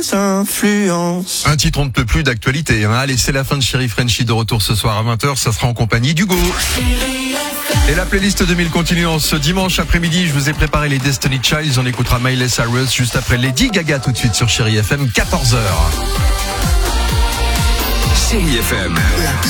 influences. Un titre on ne peut plus d'actualité. Allez, c'est la fin de Chéri Frenchy, de retour ce soir à 20h. Ça sera en compagnie d'Hugo. Et la playlist 2000 continue en ce dimanche après-midi. Je vous ai préparé les Destiny Childs. On écoutera Miley Cyrus juste après Lady Gaga tout de suite sur Chéri FM, 14h. Chéri FM.